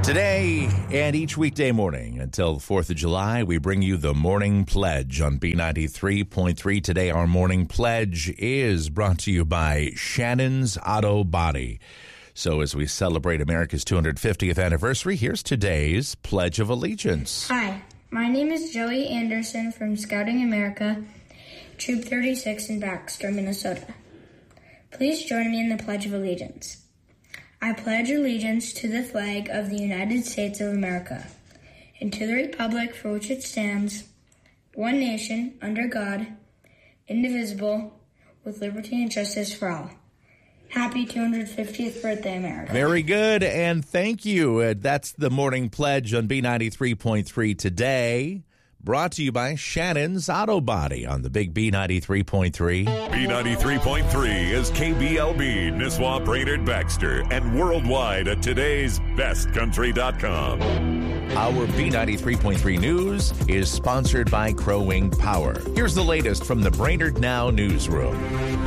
Today and each weekday morning until the 4th of July, we bring you the Morning Pledge on B93.3. Today, our Morning Pledge is brought to you by Shannon's Auto Body. So as we celebrate America's 250th anniversary, here's today's Pledge of Allegiance. Hi, my name is Joey Anderson from Scouting America, Troop 36 in Baxter, Minnesota. Please join me in the Pledge of Allegiance. I pledge allegiance to the flag of the United States of America and to the republic for which it stands, one nation, under God, indivisible, with liberty and justice for all. Happy 250th birthday, America. Very good, and thank you. That's the Morning Pledge on B93.3 today. Brought to you by Shannon's Auto Body on the big B93.3. B93.3 is KBLB, Nisswa, Brainerd, Baxter, and worldwide at today'sbestcountry.com. Our B93.3 news is sponsored by Crow Wing Power. Here's the latest from the Brainerd Now newsroom.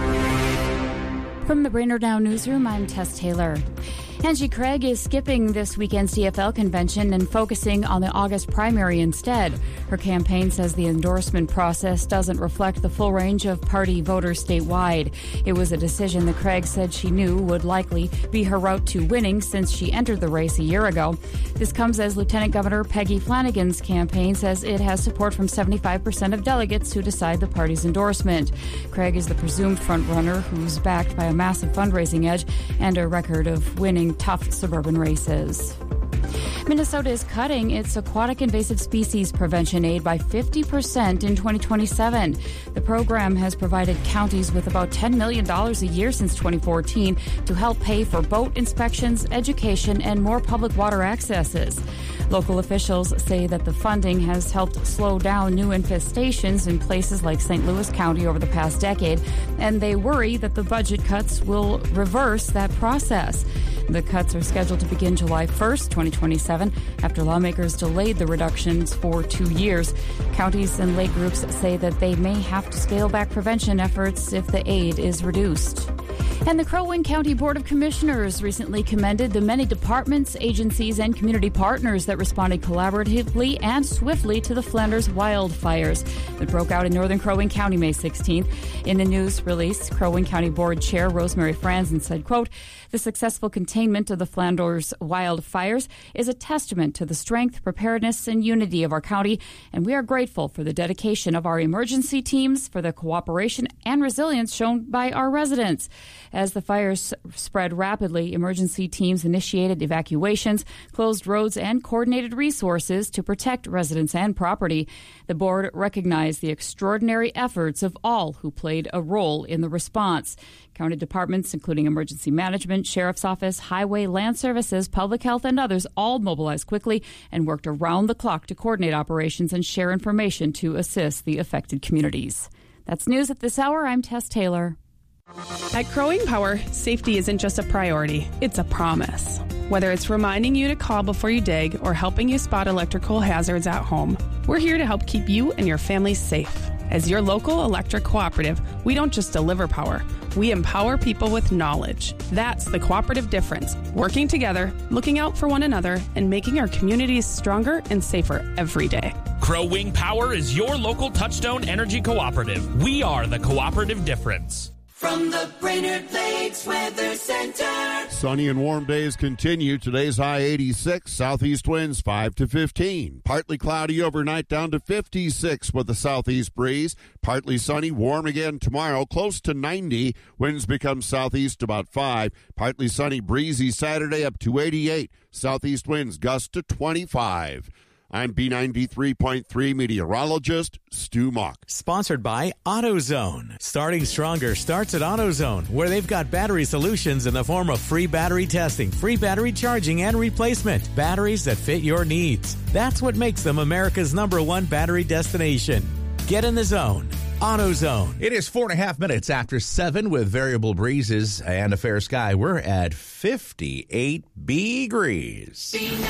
From the Brainerd Now newsroom, I'm Tess Taylor. Angie Craig is skipping this weekend's CFL convention and focusing on the August primary instead. Her campaign says the endorsement process doesn't reflect the full range of party voters statewide. It was a decision that Craig said she knew would likely be her route to winning since she entered the race a year ago. This comes as Lieutenant Governor Peggy Flanagan's campaign says it has support from 75% of delegates who decide the party's endorsement. Craig is the presumed frontrunner who's backed by a massive fundraising edge and a record of winning tough suburban races. Minnesota is cutting its aquatic invasive species prevention aid by 50% in 2027. The program has provided counties with about $10 million a year since 2014 to help pay for boat inspections, education, and more public water accesses. Local officials say that the funding has helped slow down new infestations in places like St. Louis County over the past decade, and they worry that the budget cuts will reverse that process. The cuts are scheduled to begin July 1st, 2027, after lawmakers delayed the reductions for 2 years. Counties and lake groups say that they may have to scale back prevention efforts if the aid is reduced. And the Crow Wing County Board of Commissioners recently commended the many departments, agencies, and community partners that responded collaboratively and swiftly to the Flanders wildfires that broke out in northern Crow Wing County May 16th. In a news release, Crow Wing County Board Chair Rosemary Franzen said, quote, "The successful containment of the Flanders wildfires is a testament to the strength, preparedness, and unity of our county, and we are grateful for the dedication of our emergency teams, for the cooperation and resilience shown by our residents." As the fires spread rapidly, emergency teams initiated evacuations, closed roads, and coordinated resources to protect residents and property. The board recognized the extraordinary efforts of all who played a role in the response. County departments, including emergency management, sheriff's office, highway, land services, public health, and others, all mobilized quickly and worked around the clock to coordinate operations and share information to assist the affected communities. That's news at this hour. I'm Tess Taylor. At Crow Wing Power, safety isn't just a priority, it's a promise. Whether it's reminding you to call before you dig or helping you spot electrical hazards at home, we're here to help keep you and your family safe. As your local electric cooperative, we don't just deliver power, we empower people with knowledge. That's the cooperative difference, working together, looking out for one another, and making our communities stronger and safer every day. Crow Wing Power is your local Touchstone Energy Cooperative. We are the cooperative difference. From the Brainerd Lakes Weather Center. Sunny and warm days continue. Today's high 86, southeast winds 5 to 15. Partly cloudy overnight down to 56 with a southeast breeze. Partly sunny, warm again tomorrow, close to 90. Winds become southeast about 5. Partly sunny, breezy Saturday up to 88. Southeast winds gust to 25. I'm B93.3 meteorologist Stu Mock. Sponsored by AutoZone. Starting stronger starts at AutoZone, where they've got battery solutions in the form of free battery testing, free battery charging, and replacement. Batteries that fit your needs. That's what makes them America's #1 battery destination. Get in the zone. AutoZone. It is 4.5 minutes after 7 with variable breezes and a fair sky. We're at 58 degrees.